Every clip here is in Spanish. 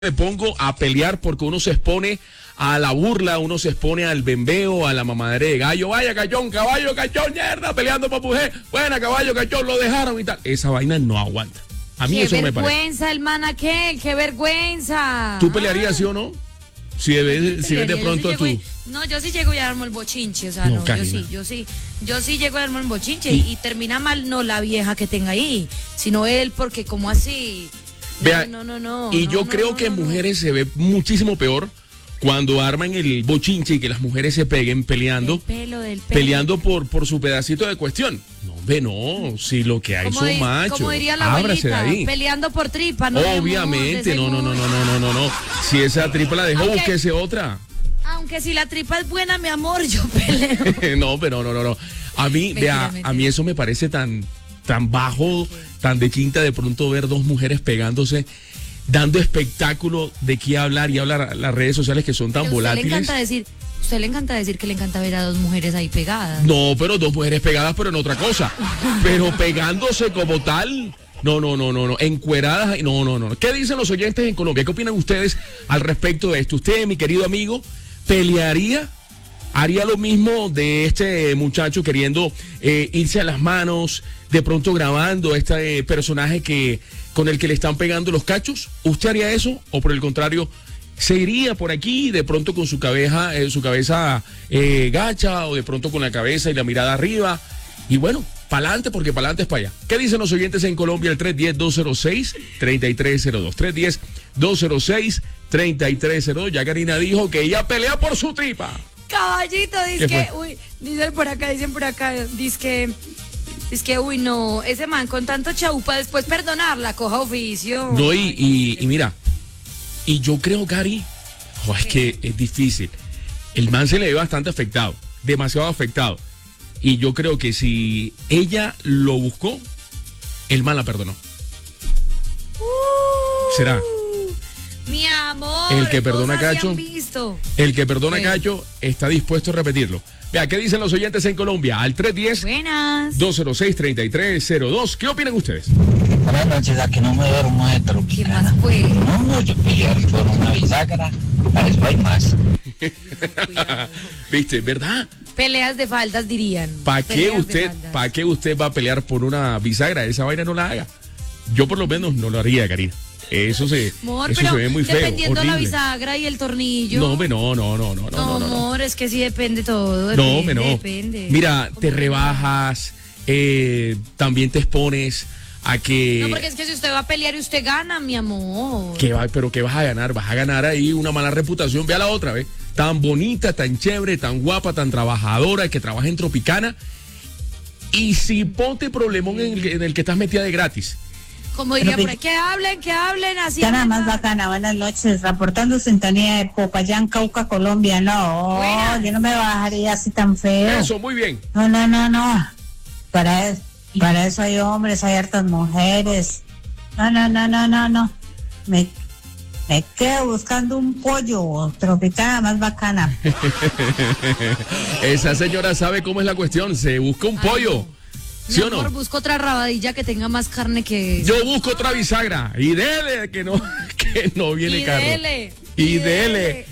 Me pongo a pelear porque uno se expone a la burla, uno se expone al bembeo, a la mamadera de gallo. Vaya cachón, caballo, cachón, mierda, peleando para mujer. Buena, caballo, cachón, lo dejaron y tal. Esa vaina no aguanta. A mí eso me parece. Qué vergüenza, hermana aquel, qué vergüenza. ¿Tú pelearías, sí o no? Si ves de pronto tú. No, yo sí llego y armo el bochinche, o sea, no, yo sí llego y armo el bochinche y termina mal no la vieja que tenga ahí, sino él, porque como así. Vea, y yo creo que en mujeres se ve muchísimo peor cuando arman el bochinche y que las mujeres se peguen peleando, peleando por su pedacito de cuestión. No, ve, no, si lo que hay son machos. Como diría la abuelita, peleando por tripa, ¿no? Obviamente, no. Si esa tripa la dejó, búsquese otra. Aunque si la tripa es buena, mi amor, yo peleo. No, pero no. A mí, vea, a mí eso me parece tan bajo, tan de quinta de pronto ver dos mujeres pegándose, dando espectáculo de qué hablar y hablar las redes sociales que son tan volátiles. Usted le encanta decir que le encanta ver a dos mujeres ahí pegadas. No, pero dos mujeres pegadas, pero en otra cosa. Pero pegándose como tal, no. Encueradas, no. ¿Qué dicen los oyentes en Colombia? ¿Qué opinan ustedes al respecto de esto? Usted, mi querido amigo, ¿pelearía? ¿Haría lo mismo de este muchacho queriendo irse a las manos, de pronto grabando este personaje con el que le están pegando los cachos? ¿Usted haría eso? ¿O por el contrario, se iría por aquí de pronto con su cabeza gacha, o de pronto con la cabeza y la mirada arriba? Y bueno, para adelante, porque para adelante es para allá. ¿Qué dicen los oyentes en Colombia? El 310-206-3302. 310-206-3302. Ya Karina dijo que ella pelea por su tripa. Caballito, dicen por acá, dice que, uy, no, ese man con tanto chaupa, después perdonarla, coja oficio. No, y mira, y yo creo, Cari, es que es difícil. El man se le ve bastante afectado, demasiado afectado. Y yo creo que si ella lo buscó, el man la perdonó. ¿Será? Mi amor, el que perdona Cacho, está dispuesto a repetirlo. Vea, ¿qué dicen los oyentes en Colombia? Al 310-206-3302. ¿Qué opinan ustedes? Buenas noches, a que no me duermo de Tropicana. ¿Qué más fue? No, yo pelear por una bisagra, para eso hay más. ¿Viste? ¿Verdad? Peleas de faldas, dirían. ¿Para qué usted va a pelear por una bisagra? Esa vaina no la haga. Yo por lo menos no lo haría, Karina. Eso se ve muy feo. Dependiendo horrible. la bisagra y el tornillo. No, amor, es que sí depende todo. Depende. Mira, te rebajas, también te expones a que... No, porque es que si usted va a pelear y usted gana, mi amor. ¿Pero qué vas a ganar? Vas a ganar ahí una mala reputación. Ve a la otra, ¿ves? Tan bonita, tan chévere, tan guapa, tan trabajadora, que trabaja en Tropicana. Y si ponte problemón en el que estás metida de gratis. Como diría por ahí, que hablen así. Nada más bacana, buenas noches, reportando sintonía de Popayán, Cauca, Colombia. No, yo no me bajaría así tan feo. Eso, muy bien. No. Para eso hay hombres, hay hartas mujeres. No. Me quedo buscando un pollo, Tropicana más bacana. Esa señora sabe cómo es la cuestión, se busca un pollo. ¿Sí o no? Busco otra rabadilla que tenga más carne que... Yo busco otra bisagra. Y dele, que no viene carne. Y dele.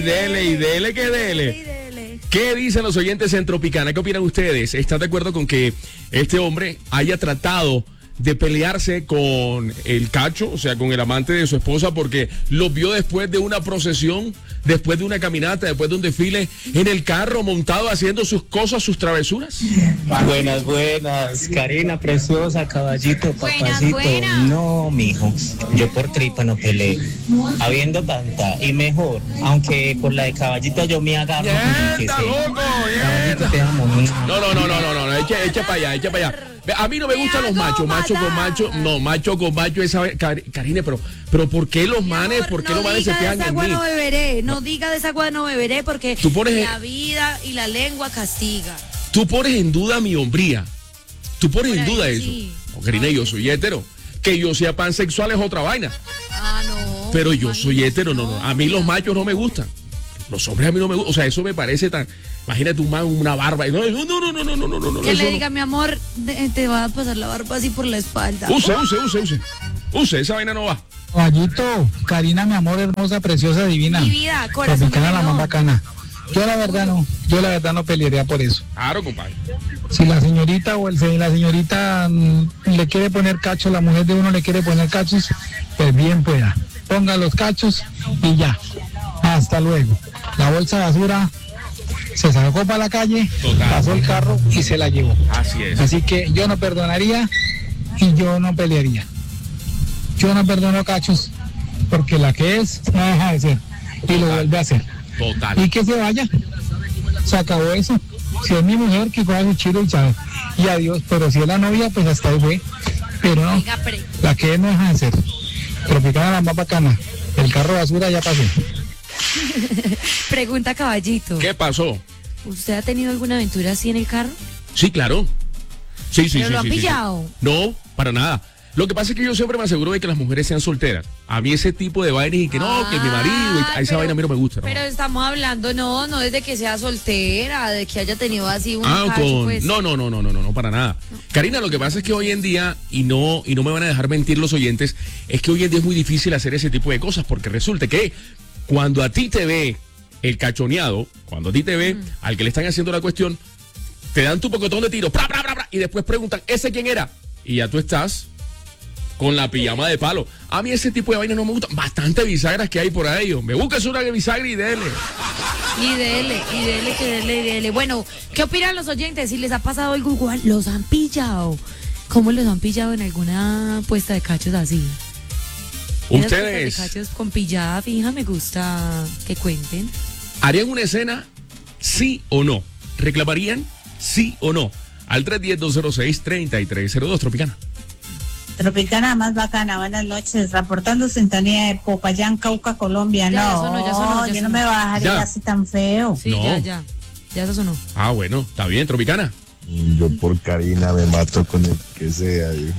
¿Qué dicen los oyentes en Tropicana? ¿Qué opinan ustedes? ¿Están de acuerdo con que este hombre haya tratado de pelearse con el Cacho, o sea, con el amante de su esposa, porque lo vio después de una procesión, después de una caminata, después de un desfile, en el carro montado haciendo sus cosas, sus travesuras? Buenas, Karina, preciosa, caballito, papacito. Buenas. No, mijo, yo por tripa no peleo. Habiendo tanta, y mejor, aunque por la de caballito yo me agarro. ¡Yerda, loco! ¡Yerda! No, echa para allá. A mí no me gustan los machos, macho con macho, esa Karine, pero ¿por qué los manes, se fijan en mí? No diga de esa agua no beberé, porque la vida y la lengua castiga. Tú pones en duda mi hombría, tú pones en duda eso. No, Karina, yo soy hétero, que yo sea pansexual es otra vaina. No. Pero yo soy hétero, no, a mí los machos no me gustan. Los hombres a mí no me gustan, o sea, eso me parece tan... Imagínate un man, una barba. No. Que le diga, mi amor, te va a pasar la barba así por la espalda. Use, esa vaina no va. Caballito, Karina, mi amor, hermosa, preciosa, divina. Mi vida, corazón de Tropicana, la más melón. bacana. Yo la verdad no pelearía por eso. Claro, compadre. Si la señorita la señorita le quiere poner cachos, la mujer de uno le quiere poner cachos, pues bien pueda. Ponga los cachos y ya. Hasta luego. La bolsa de basura se sacó para la calle, Total. pasó el carro y se la llevó. Así es. Así que yo no perdonaría y yo no pelearía. Yo no perdono cachos porque la que es no deja de ser y lo vuelve a hacer. Total. Y que se vaya. Se acabó eso. Si es mi mujer, que coja su chilo y chao. Y adiós. Pero si es la novia, pues hasta ahí fue. Pero no, Venga, la que es no deja de ser. Tropicana, la más bacana. El carro de basura ya pasó. pregunta, caballito. ¿Qué pasó? ¿Usted ha tenido alguna aventura así en el carro? Sí, claro. Sí. ¿Pero lo han sí. pillado? No, para nada. Lo que pasa es que yo siempre me aseguro de que las mujeres sean solteras. A mí ese tipo de vainas y que no, que mi marido, y esa vaina a mí no me gusta. ¿no? Pero estamos hablando, no desde que sea soltera, de que haya tenido así un cacho, pues. No, para nada. Karina, lo que pasa es que hoy en día, y no me van a dejar mentir los oyentes, es que hoy en día es muy difícil hacer ese tipo de cosas, porque resulta que cuando a ti te ve el cachoneado, cuando a ti te ve al que le están haciendo la cuestión, te dan tu pocotón de tiro, y después preguntan, ¿ese quién era? Y ya tú estás con la pijama de palo. A mí ese tipo de vainas no me gustan. Bastante bisagras que hay por ahí. Me buscas una bisagra y dele. Y dele. Bueno, ¿qué opinan los oyentes? Si les ha pasado algo igual, ¿los han pillado? ¿Cómo los han pillado en alguna puesta de cachos así? Esas Ustedes puestas de cachos con pillada fija, me gusta que cuenten. ¿harían una escena? ¿Sí o no? ¿Reclamarían? ¿Sí o no? Al 310-206-3302, Tropicana. Tropicana más bacana, buenas noches, reportando sintonía de Popayán, Cauca, Colombia. Ya, No, ya sonó, yo no me bajaría Ya. así tan feo. Sí, No. ya se sonó. Ah, bueno, está bien, Tropicana. Yo por Karina me mato con el que sea, hijo.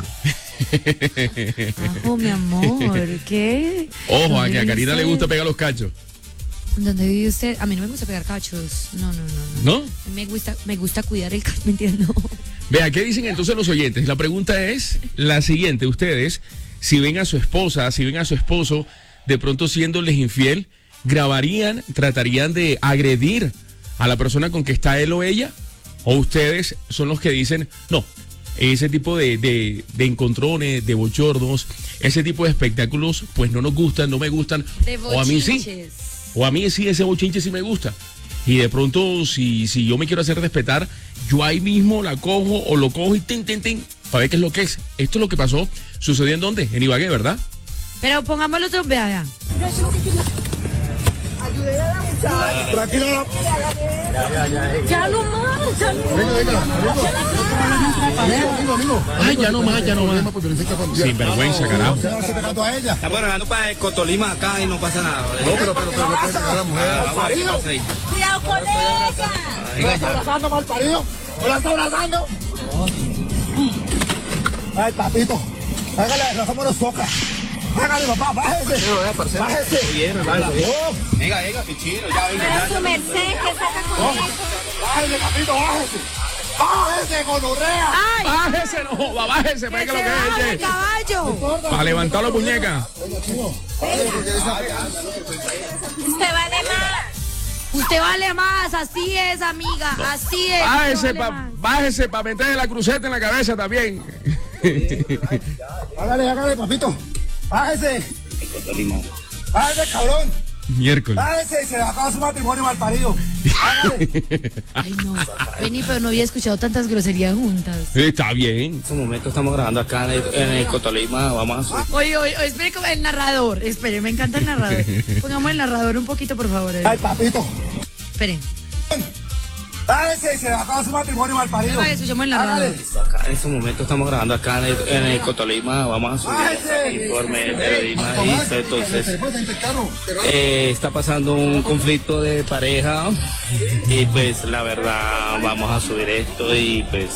Ajo, mi amor, ¿qué? Ojo, a ¿Dónde que a vive Karina le usted? gusta pegar los cachos. ¿Dónde vive usted? A mí no me gusta pegar cachos. No. ¿No? Me gusta cuidar el cacho, ¿me entiendes? No. Vea, ¿qué dicen entonces los oyentes? La pregunta es la siguiente. Ustedes, si ven a su esposa, si ven a su esposo, de pronto siéndoles infiel, ¿grabarían, tratarían de agredir a la persona con que está él o ella? ¿O ustedes son los que dicen, no, ese tipo de encontrones, de bochornos, ese tipo de espectáculos, pues no nos gustan, no me gustan, De o a mí sí? bochinches. O a mí sí, ese bochinche sí me gusta. Y de pronto, si yo me quiero hacer respetar, yo ahí mismo la cojo o lo cojo y para ver qué es lo que es. Esto es lo que pasó, sucedió en dónde, en Ibagué, ¿verdad? Pero pongámoslo otro, vea. Ya lo más. Ay, ya no más. Sin vergüenza, carajo. Estamos hablando para el Cotolima acá y no pasa nada. No, pero no puede pegar a la mujer. Cuidado con ella. ¿La está abrazando, mal parido? ¿No la está abrazando? Ay, papito. Hágale, nos los toca. Hágale, papá, bájese. Bájese. Venga, pichino, ya venga. Pero su merced, que saca con eso. Bájese, papito, bájese. Bájese, gonorrea. ¡Ay! Bájese, no, bájese, para ¡Que que lo se baje que el es. caballo! Para levantar la muñeca. Usted vale más. Usted vale más, así es, amiga, así es. Bájese para meterle la cruceta en la cabeza también. Hágale, papito. Bájese. Bájese, cabrón. Miércoles. Bájese y se le acaba su matrimonio, mal parido. Hágale. Ay, no. Vení, pero no había escuchado tantas groserías juntas. Está bien. En este momento estamos grabando acá en el Cotolima. Vamos a Oye, espere como el narrador. Espere, me encanta el narrador. Pongamos el narrador un poquito, por favor. Ay, papito. Esperen. Bájese y se le acaba su matrimonio, mal parido. Ay, escuchamos el narrador. Hágale. acá en este momento estamos grabando acá en el Cotolima. Vamos a subir el informe de periodismo. Entonces, está pasando un conflicto de pareja y pues la verdad vamos a subir esto y pues...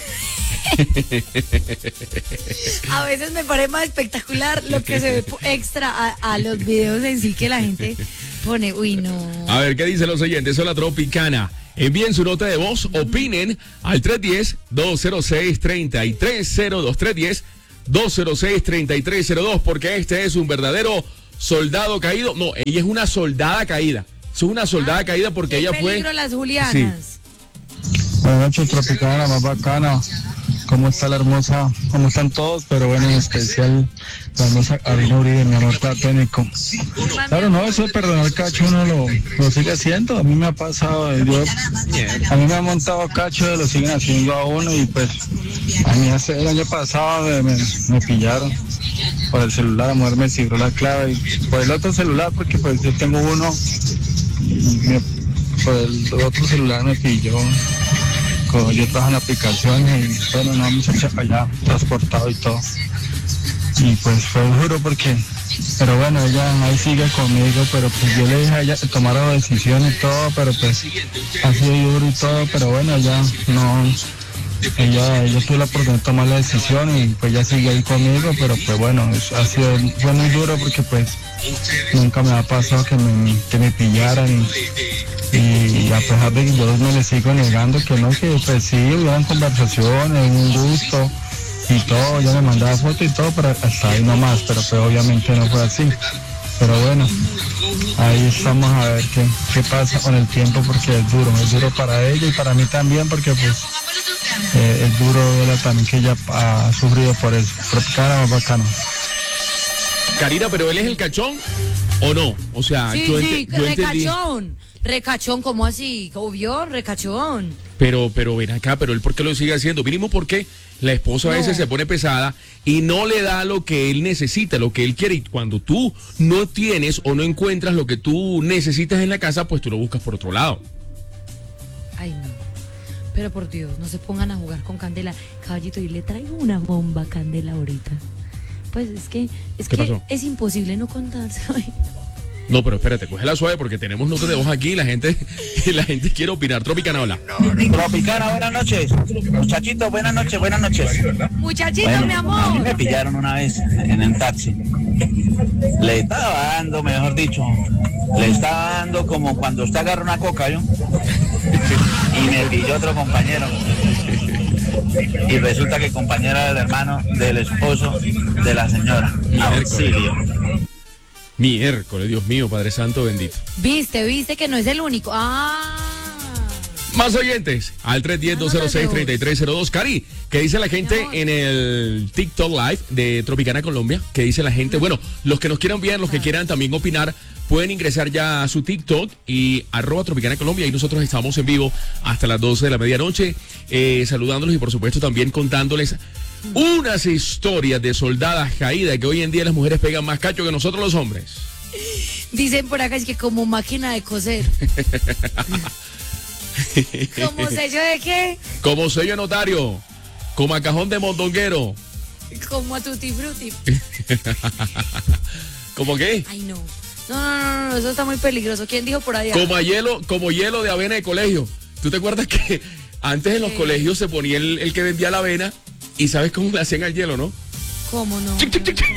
A veces me parece más espectacular lo que se ve extra a los videos en sí que la gente pone. Uy, no. A ver, ¿qué dicen los oyentes? Eso es la Tropicana. Envíen su nota de voz, opinen al 310-206-3302. 206-3302, porque este es un verdadero soldado caído. No, ella es una soldada caída. Es una soldada caída porque ella fue... peligro las Julianas. Sí. Buenas noches, Tropicana, más bacana. ¿Cómo está la hermosa? ¿Cómo están todos? Pero bueno, en especial la hermosa Karina Uribe, mi amor platónico. Claro, no, eso de perdonar cacho uno lo sigue haciendo. A mí me ha pasado, a mí me han montado cacho, lo siguen haciendo a uno y pues a mí el año pasado me pillaron por el celular, la mujer me cifró la clave y por el otro celular, porque pues yo tengo uno, por el otro celular me pilló. Yo trabajo en aplicaciones y bueno, no, muchacha allá, transportado y todo. Y pues fue duro pero bueno, ella ahí sigue conmigo, pero pues yo le dije a ella que tomara decisión y todo, pero pues ha sido duro y todo, pero bueno, ella no, ella tuvo la oportunidad de tomar la decisión y pues ya sigue ahí conmigo, pero pues bueno, fue muy duro porque pues nunca me ha pasado que me pillaran y a pesar de que yo me le sigo negando que no, que pues sí, hubieran conversaciones, un gusto y todo, yo me mandaba fotos y todo, pero hasta ahí nomás, pero pues obviamente no fue así. Pero bueno, ahí estamos a ver qué pasa con el tiempo, porque es duro para ella y para mí también, porque pues es duro verla también que ella ha sufrido por eso. Tropicana, más bacano. Karina, pero él es el cachón o no, o sea, Sí, yo recachón. Recachón, ¿cómo así? Obvio, recachón. Pero ven acá, pero él ¿por qué lo sigue haciendo? Mínimo porque la esposa a veces se pone pesada y no le da lo que él necesita, lo que él quiere. Y cuando tú no tienes o no encuentras lo que tú necesitas en la casa, pues tú lo buscas por otro lado. Ay, no. Pero por Dios, no se pongan a jugar con Candela. Caballito, y le traigo una bomba a Candela ahorita. Pues ¿Qué pasó? Es imposible no contarse. Ay. No, pero espérate, cógela suave porque tenemos notas de voz aquí y la gente quiere opinar. Tropicana, hola. Tropicana, buenas noches. Muchachitos, buenas noches. Muchachito, Bueno, mi a mí amor. me pillaron una vez en el taxi. Le estaba dando, mejor dicho, como cuando usted agarra una coca, ¿yo? Y me pilló otro compañero. Y resulta que el compañero era el hermano del esposo de la señora. Auxilio. Miércoles, Dios mío, Padre Santo bendito. Viste que no es el único. Más oyentes, al 310-206-3302. Cari, ¿qué dice la gente en el TikTok Live de Tropicana Colombia? ¿Qué dice la gente? Bueno, los que nos quieran ver, los que quieran también opinar, pueden ingresar ya a su TikTok y @Tropicana Colombia. Y nosotros estamos en vivo hasta las 12 de la medianoche, saludándolos y por supuesto también contándoles unas historias de soldadas caídas, que hoy en día las mujeres pegan más cacho que nosotros los hombres. Dicen por acá es que como máquina de coser. ¿Como sello de qué? Como sello notario, como a cajón de mondonguero. Como a tutti frutti. ¿Cómo qué? Ay, no. No, eso está muy peligroso. ¿Quién dijo por allá? Como hielo de avena de colegio. ¿Tú te acuerdas que antes en los colegios se ponía el que vendía la avena y sabes cómo le hacían al hielo, no? ¿Cómo no? Chic, chic, chic, chic.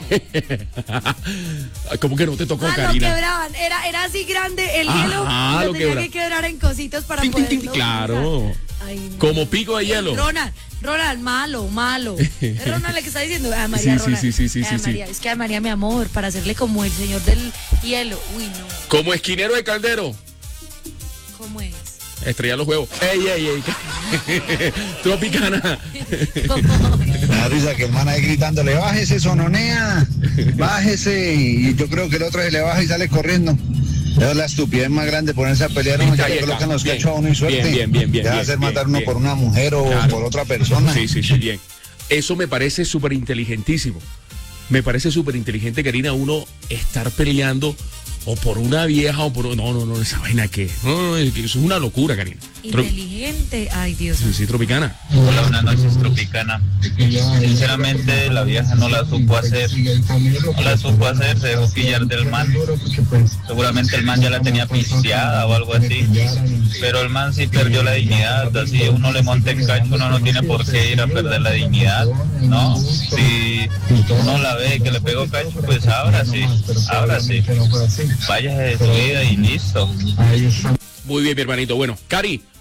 ¿Cómo que no te tocó, Karina? Lo quebraban. Era así grande el hielo. Lo tenía que quebrar en cositos para poderlo. Claro. Ay, no. Como pico de hielo. Ronald, malo. Es Ronald el que está diciendo. María, sí, Ronald. Sí. María, es que a María, mi amor, para hacerle como el señor del hielo. Uy, no. Como esquinero de caldero. ¿Cómo es? Estrella los huevos. ¡Ey! Tropicana. Me da risa que el man ahí gritándole, bájese, sononea, bájese. Y yo creo que el otro se le baja y sale corriendo. Es la estupidez más grande ponerse a pelear, uno ya le colocan los cachos a uno y suerte. Bien. Deja hacer matar uno por una mujer o por otra persona. Sí, bien. Eso me parece súper inteligentísimo. Me parece súper inteligente, Karina, uno estar peleando o por una vieja o por... No, esa vaina que... No, eso es una locura, Karina. Inteligente. Ay, Dios. Sí, Tropicana. Hola, buenas noches, Tropicana. Sinceramente, la vieja no la supo hacer. Se dejó pillar del man. Seguramente el man ya la tenía pisteada o algo así. Pero el man sí perdió la dignidad. Así uno le monta el cacho, uno no tiene por qué ir a perder la dignidad, ¿no? Si uno la ve que le pegó cacho, pues ahora sí. Váyase de su vida y listo. Muy bien, mi hermanito. Bueno, Cari,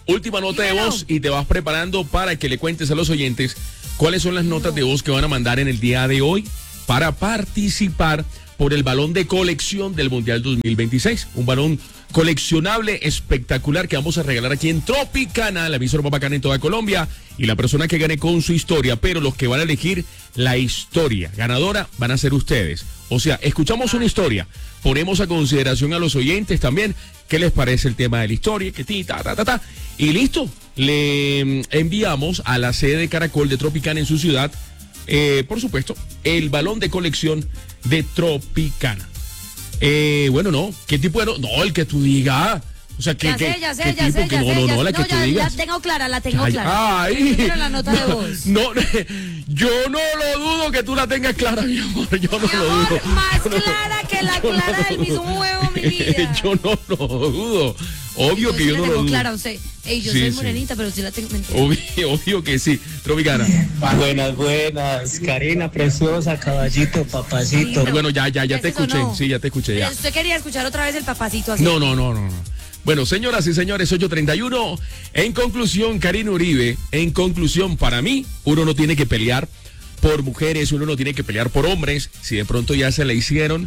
última nota de voz y te vas preparando para que le cuentes a los oyentes cuáles son las notas de voz que van a mandar en el día de hoy para participar por el balón de colección del Mundial 2026. Un balón coleccionable espectacular que vamos a regalar aquí en Tropicana, la emisora más bacana en toda Colombia, y la persona que gane con su historia, pero los que van a elegir la historia ganadora van a ser ustedes. O sea, escuchamos una historia, ponemos a consideración a los oyentes también qué les parece el tema de la historia, que y listo, le enviamos a la sede de Caracol de Tropicana en su ciudad, por supuesto, el balón de colección de Tropicana. Bueno, no, ¿qué tipo de no, el que tú digas? O sea, ya sé, la tengo clara. Ay, primero la nota de voz. No, yo no lo dudo que tú la tengas clara, mi amor. Yo no lo dudo. Más clara que la clara del mismo huevo, mi vida. Yo no lo dudo. Obvio que yo no lo dudo. Clara, usted. Yo soy morenita, pero sí la tengo mentira. Obvio que sí. Tropicana. Buenas. Karina, preciosa, caballito, papacito. Bueno, ya te escuché. No. Sí, ya te escuché. Ya. Usted quería escuchar otra vez el papacito así. No. Bueno, señoras y señores, 8:31. En conclusión, Karina Uribe, para mí, uno no tiene que pelear por mujeres, uno no tiene que pelear por hombres. Si de pronto ya se le hicieron,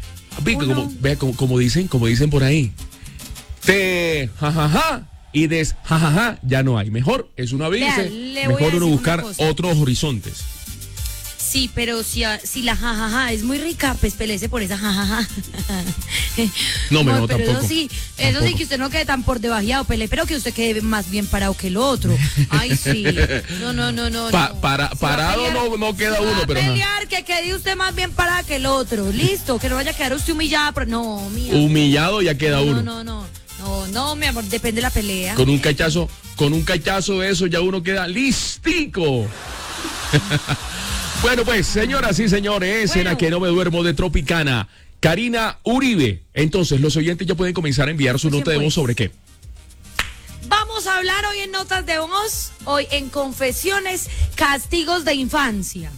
como dicen por ahí, y jajaja, ya no hay. Mejor es uno avise, mejor uno buscar otros horizontes. Sí, pero si la jajaja es muy rica, pues pelece por esa jajaja. No, pero tampoco. Eso sí, tampoco. Que usted no quede tan por debajeado, pero que usted quede más bien parado que el otro. Ay, sí. No. Parado no queda uno, pero. Pelear, que quede usted más bien parado que el otro. Listo, que no vaya a quedar usted humillada, pero no, mía. Humillado ya queda uno. No, mi amor, depende de la pelea. Con un cachazo de eso ya uno queda listico. Bueno, pues, señoras y señores, en A Que No Me Duermo de Tropicana, Karina Uribe. Entonces, los oyentes ya pueden comenzar a enviar su nota de voz sobre qué. Vamos a hablar hoy en notas de voz, hoy en confesiones, castigos de infancia.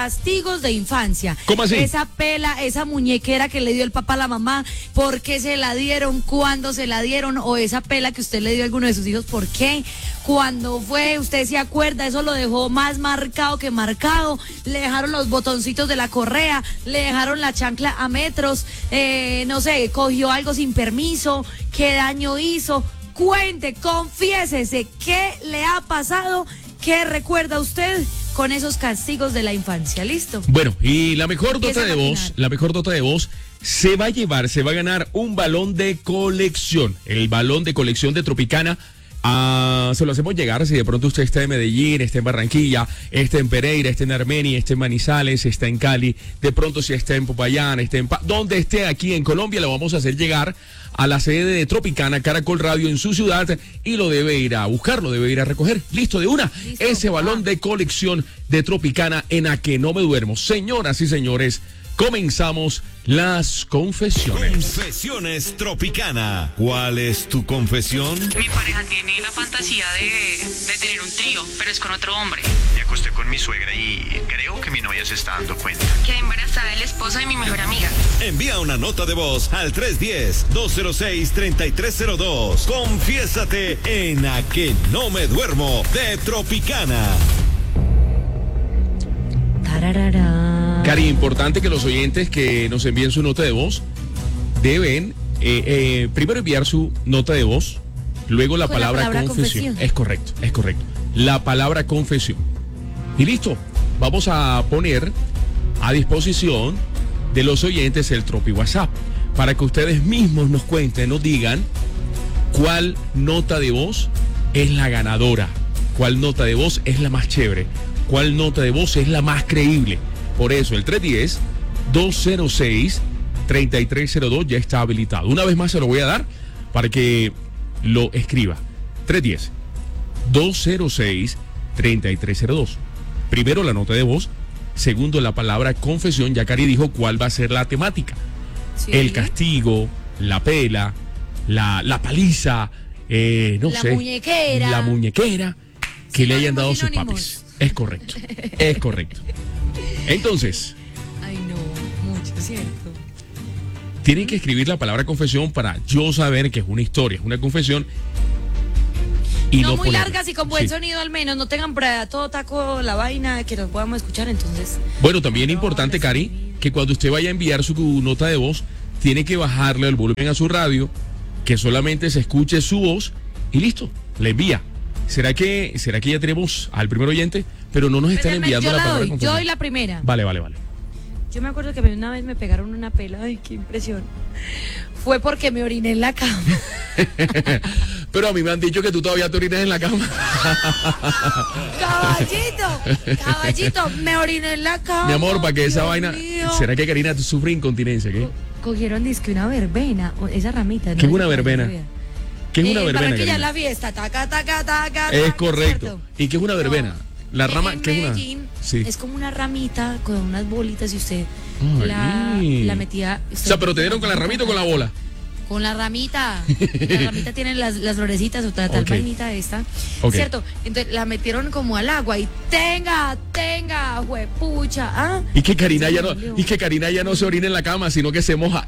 ¿Cómo así? Esa muñequera que le dio el papá a la mamá, ¿por qué se la dieron? ¿Cuándo se la dieron? O esa pela que usted le dio a alguno de sus hijos, ¿por qué? ¿Cuándo fue? ¿Usted se acuerda? Eso lo dejó más marcado que marcado. Le dejaron los botoncitos de la correa, le dejaron la chancla a metros, no sé, cogió algo sin permiso, ¿qué daño hizo? Cuente, confiésese, ¿qué le ha pasado? ¿Qué recuerda usted con esos castigos de la infancia? ¿Listo? Bueno, y la mejor nota de voz se va a ganar un balón de colección. El balón de colección de Tropicana. Se lo hacemos llegar si de pronto usted está en Medellín, está en Barranquilla, está en Pereira, está en Armenia, está en Manizales, está en Cali, de pronto si está en Popayán, está en donde esté aquí en Colombia, lo vamos a hacer llegar a la sede de Tropicana, Caracol Radio en su ciudad, y lo debe ir a buscar, lo debe ir a recoger. Listo, de una. Listo. Ese balón de colección de Tropicana en A Que No Me Duermo. Señoras y señores, comenzamos las confesiones. Confesiones Tropicana. ¿Cuál es tu confesión? Mi pareja tiene la fantasía de tener un trío, pero es con otro hombre. Me acosté con mi suegra y creo que mi novia se está dando cuenta. Quedé embarazada del esposo de mi mejor amiga. Envía una nota de voz al 310-206-3302. Confiésate en A Que No Me Duermo de Tropicana. Cari, importante que los oyentes que nos envíen su nota de voz deben primero enviar su nota de voz, luego la palabra confesión. Es correcto. La palabra confesión. Y listo, vamos a poner a disposición de los oyentes el Tropi WhatsApp para que ustedes mismos nos cuenten, nos digan cuál nota de voz es la ganadora, cuál nota de voz es la más chévere, cuál nota de voz es la más creíble. Por eso el 310-206-3302 ya está habilitado. Una vez más se lo voy a dar para que lo escriba. 310-206-3302. Primero la nota de voz, segundo la palabra confesión. Ya Cari dijo cuál va a ser la temática. Sí. El castigo, la pela, la paliza, muñequera. La muñequera que le hayan dado sus papis. Es correcto. Entonces, ay no, mucho, cierto. Tienen que escribir la palabra confesión para yo saber que es una historia, es una confesión. Y no muy poner- largas y con buen sonido al menos, no tengan por allá todo taco la vaina que nos podamos escuchar, entonces. Bueno, también importante, Cari, que cuando usted vaya a enviar su nota de voz, tiene que bajarle el volumen a su radio, que solamente se escuche su voz y listo, le envía. ¿Será que ya tenemos al primer oyente? Pero no nos están enviando la palabra Yo confesión. doy la primera. Vale. Yo me acuerdo que una vez me pegaron una pela, ay, qué impresión. Fue porque me oriné en la cama. Pero a mí me han dicho que tú todavía te orinas en la cama. Caballito, me oriné en la cama. Mi amor, para que esa Dios vaina... mío. ¿Será que Karina sufre incontinencia? ¿Qué? Cogieron disque una verbena, esa ramita. ¿no? ¿Qué es una verbena? ¿Qué es una En verbena, Barranquilla Karina? la fiesta, taca. Es correcto. ¿Y qué es una verbena? La rama, en ¿qué es una? Medellín Sí. es como una ramita con unas bolitas y usted Ay. la metía. O sea, pero te dieron con la ramita o con la bola. Con la ramita. La ramita tiene las florecitas o tal Ok. vainita esta. Ok. ¿Cierto? Entonces la metieron como al agua y tenga, juepucha. ¿Ah? Y que Karina ya no se orina en la cama, sino que se moja.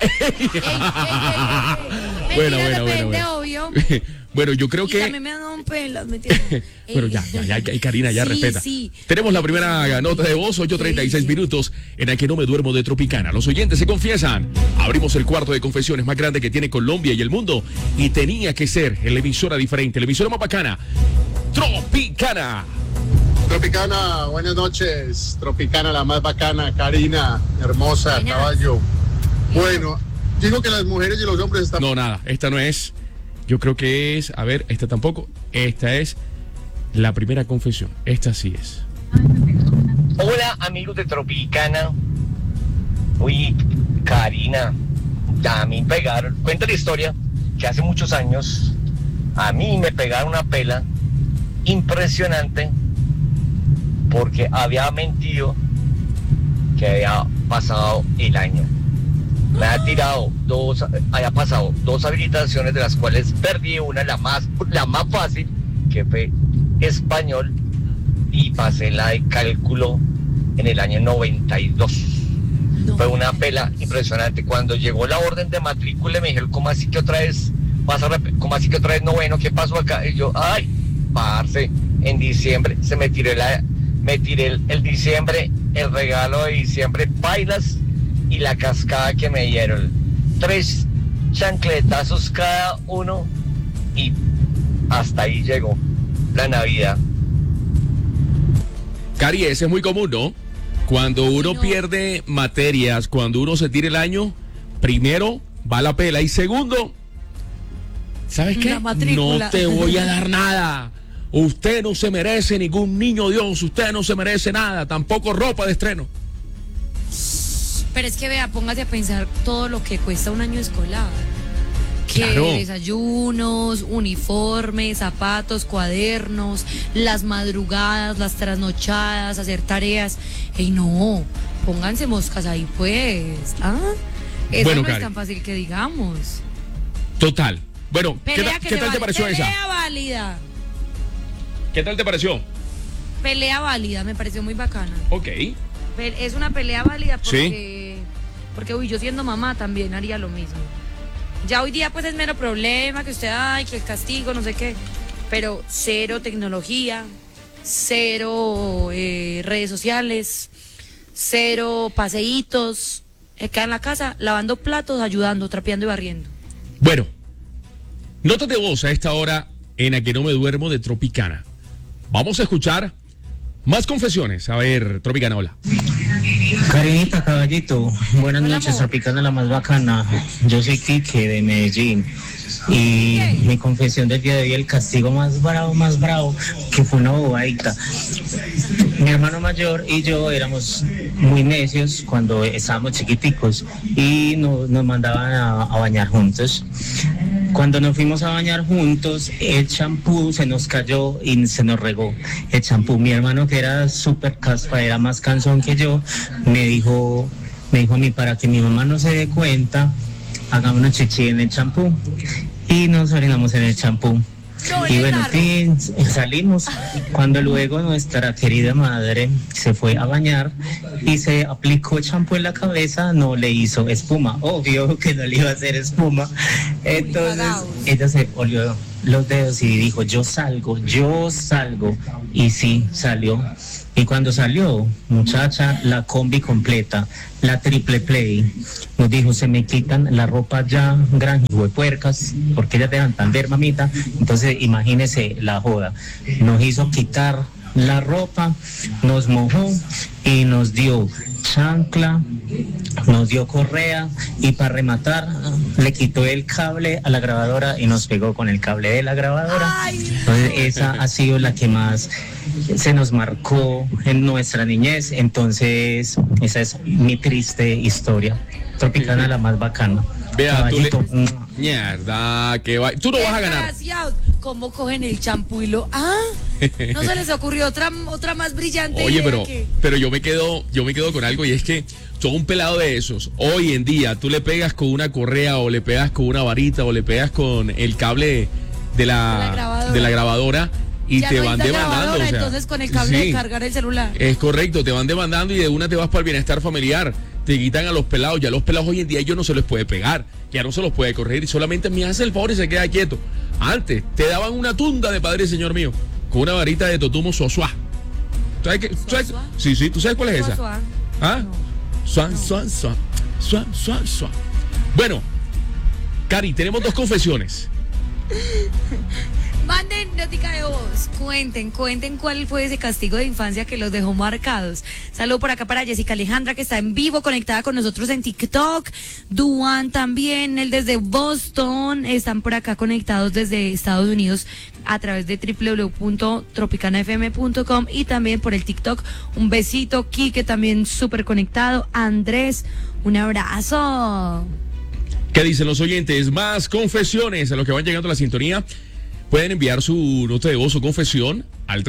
Bueno. Obvio. Bueno, yo creo Y que... también me han dado un pelo, mentira. Pero ya, Karina, ya Sí, respeta. sí. Tenemos la primera nota de voz, 8:36 minutos, en la que no me duermo de Tropicana. Los oyentes se confiesan. Abrimos el cuarto de confesiones más grande que tiene Colombia y el mundo. Y tenía que ser la emisora diferente, la emisora más bacana. Tropicana. Tropicana, buenas noches. Tropicana, la más bacana. Karina, hermosa, caballo. Bueno, digo que las mujeres y los hombres están... No, nada, esta no es. Yo creo que es, a ver, esta tampoco. Esta es la primera confesión. Esta sí es. Hola amigos de Tropicana. Uy, Karina, a mí me pegaron, cuenta la historia que hace muchos años a mí me pegaron una pela impresionante porque había mentido que había pasado el año. Me había pasado dos habilitaciones, de las cuales perdí una, la más fácil, que fue español, y pasé la de cálculo en el año 92. Fue una pela impresionante. Cuando llegó la orden de matrícula me dijeron, ¿cómo así que otra vez noveno? ¿Qué pasó acá? Y yo, ay, parce, en diciembre me tiré el diciembre, el regalo de diciembre, bailas y la cascada que me dieron. 3 chancletazos cada uno y hasta ahí llegó la Navidad. Cari, ese es muy común, ¿no? Cuando uno pierde materias, cuando uno se tira el año, primero va la pela y segundo, ¿sabes qué? No te voy a dar nada. Usted no se merece ningún niño Dios, usted no se merece nada, tampoco ropa de estreno. Pero es que vea, póngase a pensar todo lo que cuesta un año escolar. Que Claro. desayunos, uniformes, zapatos, cuadernos, las madrugadas, las trasnochadas, hacer tareas. Ey, no, pónganse moscas ahí pues. ¿Ah? Eso Bueno, no es Cari. tan fácil que digamos. Total. Bueno, Pelea ¿qué tal te pareció pelea esa? válida. ¿Qué tal te pareció? Pelea válida, me pareció muy bacana. Ok. Es una pelea válida Sí. porque uy, yo siendo mamá también haría lo mismo. Ya hoy día pues es mero problema que usted, ay, que el castigo, no sé qué, pero cero tecnología, cero redes sociales, cero paseitos, acá en la casa lavando platos, ayudando, trapeando y barriendo. Bueno, notas de voz a esta hora en la que no me duermo de Tropicana. Vamos a escuchar más confesiones. A ver, Tropicana, hola. Karinita, caballito, buenas noches, Tropicana la más bacana. Yo soy Quique de Medellín y mi confesión del día de hoy, el castigo más bravo, que fue una bobadita. Mi hermano mayor y yo éramos muy necios cuando estábamos chiquiticos y nos mandaban a bañar juntos. Cuando nos fuimos a bañar juntos, el champú se nos cayó y se nos regó el champú. Mi hermano, que era súper caspa, era más cansón que yo, me dijo a mí, para que mi mamá no se dé cuenta, hagámonos chichi en el champú. Y nos orinamos en el champú. Y bueno, salimos cuando luego nuestra querida madre se fue a bañar y se aplicó champú en la cabeza, no le hizo espuma, obvio que no le iba a hacer espuma, entonces ella se olió los dedos y dijo, yo salgo. Y sí, salió. Y cuando salió, muchacha, la combi completa, la triple play, nos dijo, se me quitan la ropa ya, gran huepuercas, porque ellas dejan tan ver, mamita. Entonces, imagínese la joda. Nos hizo quitar la ropa, nos mojó y nos dio chancla, nos dio correa y para rematar le quitó el cable a la grabadora y nos pegó con el cable de la grabadora. Entonces esa ha sido la que más se nos marcó en nuestra niñez. Entonces esa es mi triste historia. Tropicana la más bacana. Vea, mierda, que va. Tú no vas a ganar. Desgraciados. ¿Cómo cogen el champú y lo... ¿No se les ocurrió otra más brillante? Oye, pero yo me quedo con algo, y es que son un pelado de esos. Hoy en día tú le pegas con una correa o le pegas con una varita o le pegas con el cable de la grabadora y ya te van demandando. O sea, entonces con el cable de cargar el celular. Es correcto, te van demandando y de una te vas para el bienestar familiar. Te quitan a los pelados. Ya los pelados hoy en día ellos no se les puede pegar, ya no se los puede corregir, y solamente me hace el favor y se queda quieto. Antes te daban una tunda de Padre Señor mío con una varita de totumo suá. ¿Sabes qué? Sí, ¿tú sabes cuál es esa? ¿Ah? Suá. Bueno, Cari, tenemos 2 confesiones. Manden notica de voz, cuenten cuál fue ese castigo de infancia que los dejó marcados. Saludo por acá para Jessica Alejandra, que está en vivo, conectada con nosotros en TikTok. Duan también, él desde Boston, están por acá conectados desde Estados Unidos a través de www.tropicanafm.com y también por el TikTok. Un besito, Quique también súper conectado. Andrés, un abrazo. ¿Qué dicen los oyentes? Más confesiones a los que van llegando a la sintonía. Pueden enviar su nota de voz o confesión al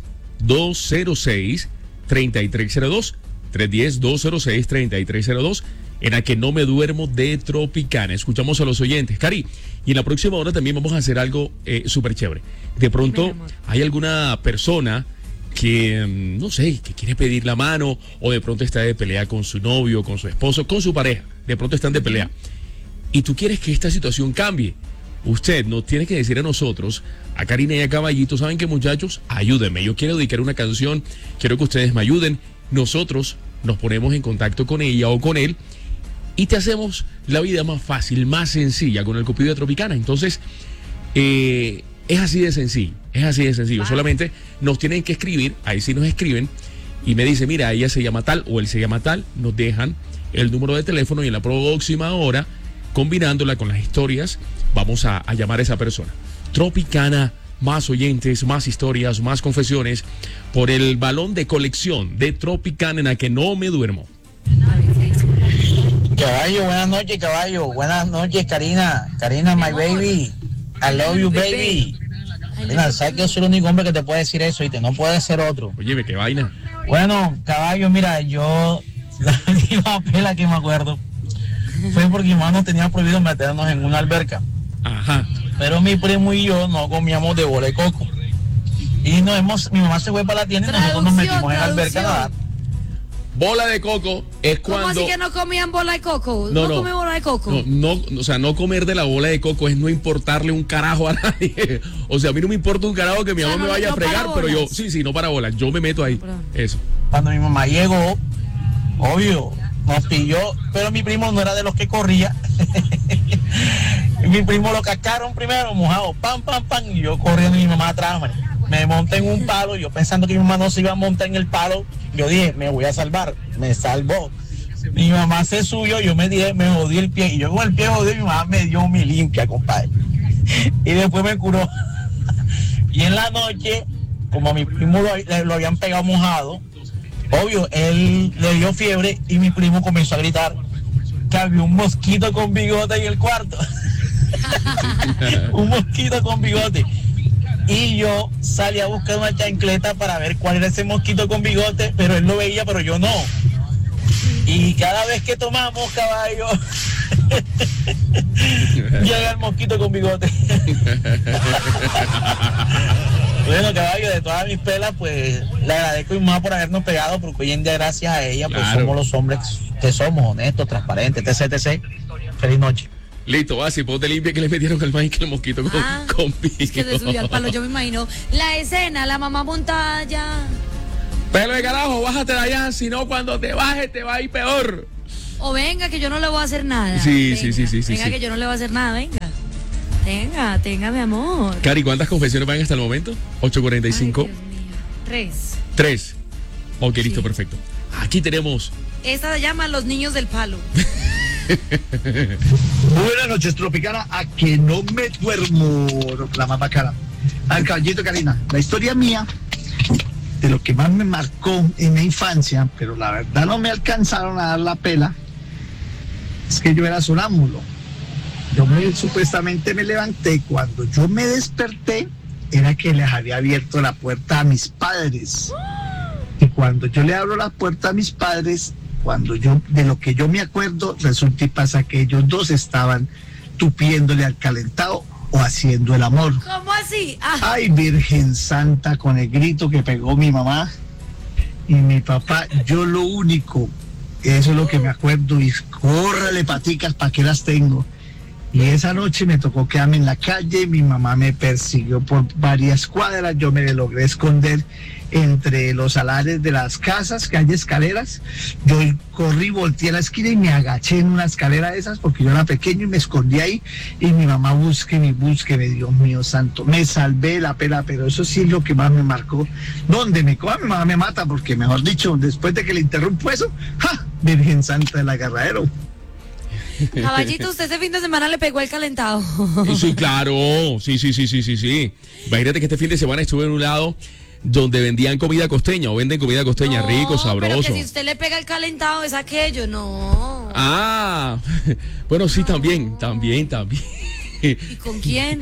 310-206-3302. 310-206-3302. En A Que No Me Duermo de Tropicana. Escuchamos a los oyentes. Cari, y en la próxima hora también vamos a hacer algo súper chévere. De pronto hay alguna persona que, no sé, que quiere pedir la mano, o de pronto está de pelea con su novio, con su esposo, con su pareja. De pronto están de pelea. Y tú quieres que esta situación cambie. Usted nos tiene que decir a nosotros, a Karina y a Caballito, ¿saben qué, muchachos? Ayúdenme, yo quiero dedicar una canción, quiero que ustedes me ayuden. Nosotros nos ponemos en contacto con ella o con él y te hacemos la vida más fácil, más sencilla con el Cupido de Tropicana. Entonces, es así de sencillo, Solamente nos tienen que escribir, ahí sí nos escriben y me dice, mira, ella se llama tal o él se llama tal, nos dejan el número de teléfono y en la próxima hora, combinándola con las historias, vamos a llamar a esa persona. Tropicana, más oyentes, más historias, más confesiones, por el balón de colección de Tropicana en A Que No Me Duermo. Caballo, buenas noches, caballo. Buenas noches, Karina. Karina, my baby. I love you, baby. Mira, sabes que yo soy el único hombre que te puede decir eso, y no puede ser otro. Oye, qué vaina. Bueno, caballo, mira, yo la última pela que me acuerdo fue porque mi mamá tenía prohibido meternos en una alberca. Ajá. Pero mi primo y yo no comíamos de bola de coco. Y mi mamá se fue para la tienda y nosotros nos metimos en la alberca a nadar. Bola de coco es cuando... ¿Cómo así que no comían bola de coco? No come bola de coco. No, o sea, no comer de la bola de coco es no importarle un carajo a nadie. O sea, a mí no me importa un carajo que mi mamá me vaya a fregar, pero yo, sí, no para bolas, yo me meto ahí. Eso. Cuando mi mamá llegó, obvio, nos pilló, pero mi primo no era de los que corría. Mi primo lo cascaron primero, mojado, pam, y yo corriendo y mi mamá atrás, me monté en un palo, yo pensando que mi mamá no se iba a montar en el palo, yo dije, me voy a salvar, me salvó. Mi mamá se subió, yo me jodí el pie, y yo con el pie jodido, mi mamá me dio mi limpia, compadre. Y después me curó. Y en la noche, como a mi primo lo habían pegado mojado, obvio, él le dio fiebre y mi primo comenzó a gritar que había un mosquito con bigote en el cuarto. Un mosquito con bigote. Y yo salí a buscar una chancleta para ver cuál era ese mosquito con bigote, pero él lo veía, pero yo no. Y cada vez que tomamos, caballo, llega el mosquito con bigote. Bueno, caballo, de todas mis pelas, pues le agradezco a mi mamá por habernos pegado, porque hoy en día, gracias a ella, pues somos los hombres que somos, honestos, transparentes, etc. Feliz noche. Listo, así, ponte limpia que le metieron al maíz que el mosquito con Es que se subió al palo, yo me imagino la escena, la mamá montada ya. Pero de carajo, bájate de allá, si no cuando te bajes te va a ir peor. O venga que yo no le voy a hacer nada. Sí. Venga que yo no le voy a hacer nada, venga. Tenga, mi amor. Cari, ¿cuántas confesiones van hasta el momento? 8:45. 3. Ok, listo, perfecto. Aquí tenemos. Esta se llama Los Niños del Palo. Buenas noches, Tropicana. A que no me duermo, la más bacana. Al caballito, Karina. La historia mía, de lo que más me marcó en mi infancia, pero la verdad no me alcanzaron a dar la pela, es que yo era sonámbulo. Supuestamente me levanté. Cuando yo me desperté, era que les había abierto la puerta a mis padres. Y cuando yo le abro la puerta a mis padres, de lo que yo me acuerdo, resulta y pasa que ellos dos estaban tupiéndole al calentado o haciendo el amor. ¿Cómo así? Ay, Virgen Santa, con el grito que pegó mi mamá y mi papá, yo lo único, eso es lo que me acuerdo, y córrale paticas, ¿para qué las tengo? Y esa noche me tocó quedarme en la calle, mi mamá me persiguió por varias cuadras, yo me logré esconder entre los alares de las casas, que hay escaleras. Yo corrí, volteé a la esquina y me agaché en una escalera de esas porque yo era pequeño y me escondí ahí, y mi mamá búsqueme, Dios mío santo, me salvé la pela, pero eso sí es lo que más me marcó. Donde me coja mi mamá me mata, porque mejor dicho, después de que le interrumpo eso, ¡ja! Virgen Santa del agarradero. Caballito, usted ese fin de semana le pegó el calentado. Sí, claro. Sí. Imagínate que este fin de semana estuve en un lado donde vendían comida costeña, o venden comida costeña, rico, sabroso. Pero que si usted le pega el calentado es aquello, no. Bueno, sí, también. ¿Y con quién?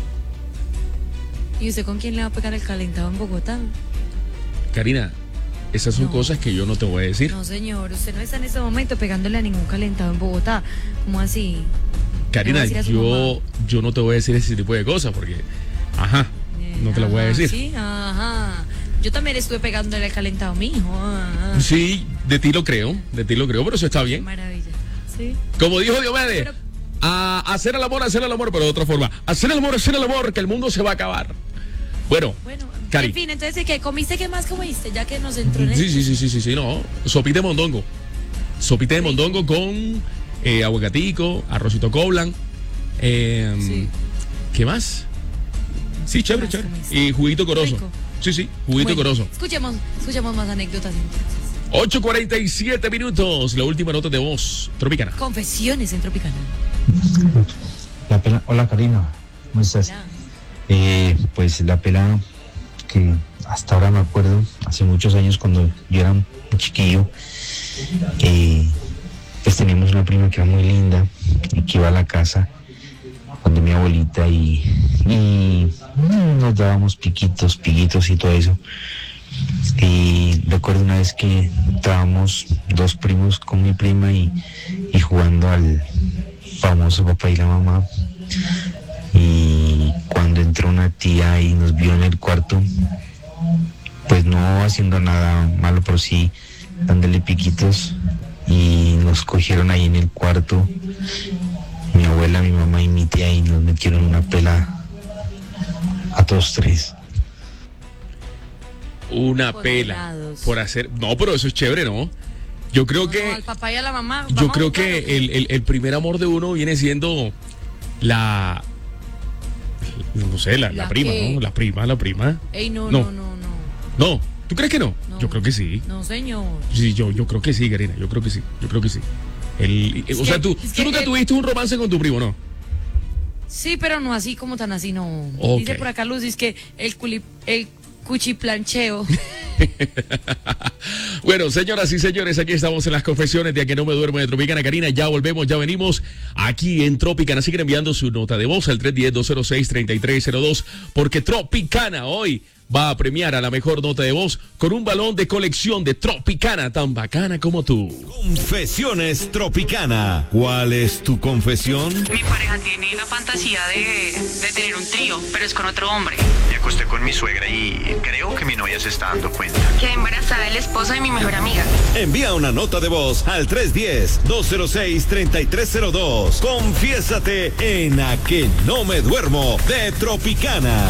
¿Y usted con quién le va a pegar el calentado en Bogotá? Karina, esas son cosas que yo no te voy a decir. No, señor, usted no está en este momento pegándole a ningún calentado en Bogotá. ¿Cómo así? Karina, yo no te voy a decir ese tipo de cosas porque, no te lo voy a decir. Sí, yo también estuve pegándole al calentado a mi hijo. Sí, de ti lo creo, pero eso está bien. Maravilla, sí. Como dijo Diomedes, a hacer el amor, pero de otra forma. Hacer el amor, que el mundo se va a acabar. Bueno, Cari. En fin, entonces, ¿qué comiste? ¿Qué más comiste? Ya que nos entró en Sí, no. Sopita de mondongo. Sopita de mondongo con aguacatico, arrocito coblan. ¿Qué más? Sí, chévere. Y juguito corozo. Rico. Sí, juguito corozo. Escuchemos más anécdotas entonces. 8:47 minutos, la última nota de voz Tropicana. Confesiones en Tropicana. Hola, Karina, ¿cómo estás? Pues la pela que hasta ahora me acuerdo, hace muchos años cuando yo era un chiquillo, pues teníamos una prima que era muy linda y que iba a la casa cuando mi abuelita y nos dábamos piquitos y todo eso. Y recuerdo una vez que estábamos dos primos con mi prima y jugando al famoso papá y la mamá, y cuando entró una tía y nos vio en el cuarto, pues no haciendo nada malo, pero sí dándole piquitos, y nos cogieron ahí en el cuarto, mi abuela, mi mamá y mi tía, y nos metieron una pela a todos tres. Una pela por hacer. No, pero eso es chévere, ¿no? Yo creo que. Al papá y a la mamá. Yo creo que el primer amor de uno viene siendo la. No sé, la prima, ¿no? La prima. Ey, no. No, ¿tú crees que no? Yo creo que sí. No, señor. Sí, yo creo que sí, Karina. Yo creo que sí. O sea, tú nunca tuviste un romance con tu primo, ¿no? Sí, pero no así como tan así, no. Okay. Dice por acá Luz, es que el cuchiplancheo. Bueno, señoras y señores, aquí estamos en las confesiones de A Que No Me Duermo de Tropicana. Karina, ya volvemos, ya venimos aquí en Tropicana. Siguen enviando su nota de voz al 310-206-3302, porque Tropicana hoy va a premiar a la mejor nota de voz con un balón de colección de Tropicana, tan bacana como tú. Confesiones Tropicana. ¿Cuál es tu confesión? Mi pareja tiene la fantasía de tener un trío, pero es con otro hombre. Me acosté con mi suegra y creo que mi novia se está dando cuenta. Quedé embarazada del esposo de mi mejor amiga. Envía una nota de voz al 310-206-3302. Confiésate en A que no me duermo de Tropicana.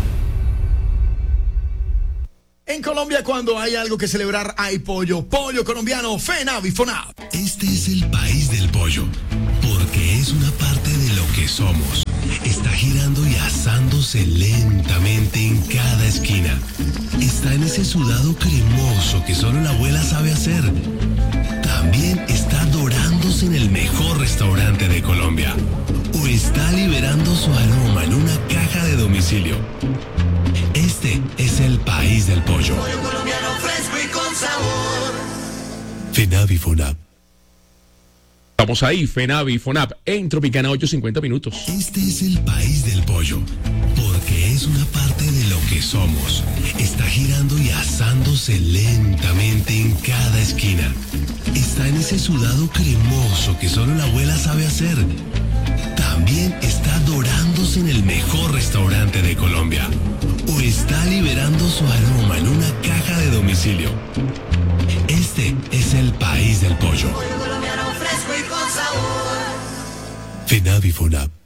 En Colombia, cuando hay algo que celebrar, hay pollo. Pollo colombiano, FENAV y FONAV. Este es el país del pollo, porque es una parte de lo que somos. Está girando y asándose lentamente en cada esquina. Está en ese sudado cremoso que solo la abuela sabe hacer. También está dorándose en el mejor restaurante de Colombia. O está liberando su aroma en una caja de domicilio. Este es el país del pollo. Pollo colombiano fresco y con sabor. FENAV y FONAV. Estamos ahí, FENAV y FONAV, en Tropicana 8:50 minutos. Este es el país del pollo, porque es una parte de lo que somos. Está girando y asándose lentamente en cada esquina. Está en ese sudado cremoso que solo la abuela sabe hacer. También está dorándose en el mejor restaurante de Colombia. O está liberando su aroma en una caja de domicilio. Este es el país del pollo. Pollo colombiano fresco y con sabor. FENAV y FONAV.